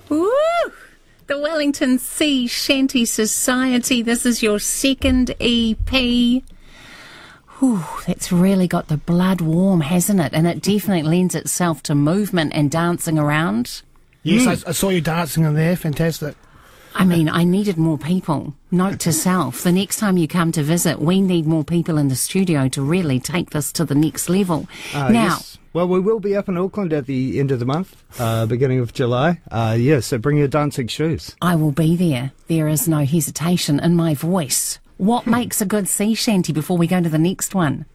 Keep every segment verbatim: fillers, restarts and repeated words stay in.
Woo! The Wellington Sea Shanty Society. This is your second E P. Whew, that's really got the blood warm, hasn't it? And it definitely lends itself to movement and dancing around. Yes, mm. I, I saw you dancing in there. Fantastic. I mean, I needed more people. Note to self, the next time you come to visit, we need more people in the studio to really take this to the next level. Uh, now, yes. Well, we will be up in Auckland at the end of the month, uh, beginning of July. Uh, yeah, so bring your dancing shoes. I will be there. There is no hesitation in my voice. What makes a good sea shanty before we go to the next one?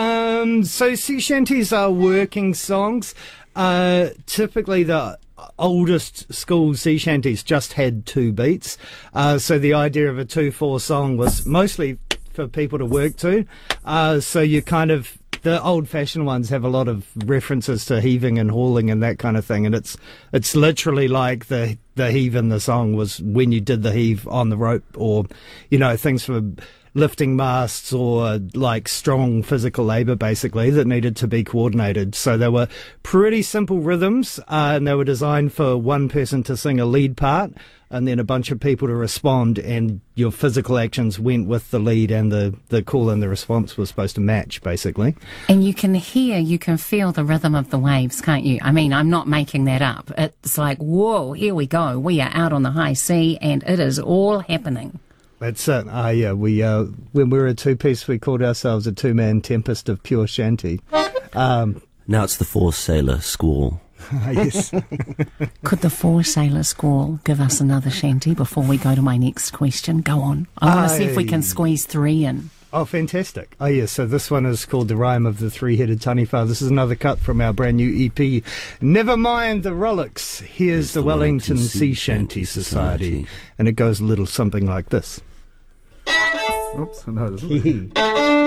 Um, so sea shanties are working songs. Uh, typically the oldest school sea shanties just had two beats. Uh, so the idea of a two four song was mostly for people to work to. Uh, so you kind of, the old-fashioned ones have a lot of references to heaving and hauling and that kind of thing, and it's it's literally like the the heave in the song was when you did the heave on the rope, or you know, things for lifting masts or like strong physical labour basically that needed to be coordinated. So they were pretty simple rhythms, uh, and they were designed for one person to sing a lead part and then a bunch of people to respond, and your physical actions went with the lead, and the, the call and the response was supposed to match, basically. And you can hear, you can feel the rhythm of the waves, can't you? I mean, I'm not making that up. It's like, whoa, here we go. We are out on the high sea, and it is all happening. That's it. Uh, yeah, we, uh, when we were a two-piece, we called ourselves a two-man tempest of pure shanty. Um, now it's the four-sailor squall. Yes. Could the four-sailor squall give us another shanty before we go to my next question? Go on. I want to see if we can squeeze three in. Oh, fantastic. Oh, yes, so this one is called The Rhyme of the Three-Headed Taniwha. This is another cut from our brand new E P. Never mind the Rollicks. Here's, Here's the, the Wellington, Wellington Sea Shanty Society. Society. And it goes a little something like this. Oops, I know this.